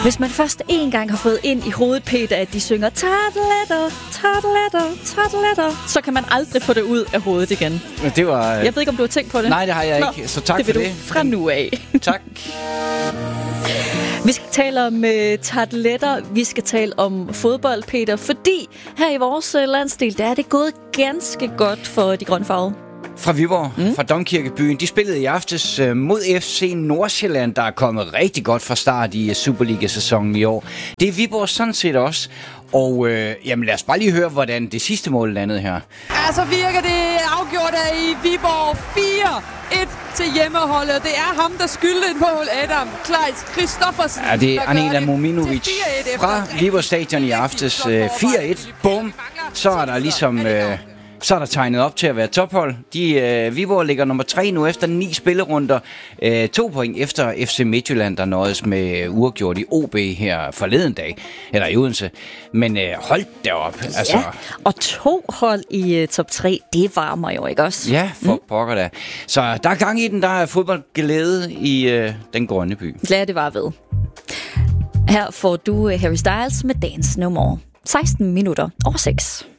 Hvis man først en gang har fået ind i hovedet, Peter, at de synger tarteletter, tarteletter, tarteletter, så kan man aldrig få det ud af hovedet igen. Det var... Jeg ved ikke, om du har tænkt på det? Nej, det har jeg ikke, så tak det for det. Det vil du fra nu af. Tak. Vi skal tale om tarteletter, vi skal tale om fodbold, Peter, fordi her i vores landsdel, der er det gået ganske godt for de grønfarvede. Fra Viborg, fra Domkirkebyen. De spillede i aftes mod FC Nordsjælland, der er kommet rigtig godt fra start i Superliga-sæsonen i år. Det er Viborg sådan set også. Og jamen lad os bare lige høre, hvordan det sidste mål landede her. Altså virker det afgjort af i Viborg 4-1 til hjemmeholdet. Det er ham, der skyldte et mål, Adam Kleis Christoffersen. Ja, det er Anela Mominovic fra Viborg Stadion i aftes. 4-1. Bum. Så er der ligesom... Så er der tegnet op til at være tophold. Viborg ligger nummer 3 nu efter 9 spillerunder. 2 point efter FC Midtjylland, der nåedes med uafgjort i OB her forleden dag. Eller i Odense. Men hold da op. Altså. Ja, og 2 hold i top 3, det varmer jo ikke også? Ja, for pokker da. Så der er gang i den, der er fodboldglæde i den grønne by. Lad det bare ved. Her får du Harry Styles med Dance No More. 16 minutter over 6.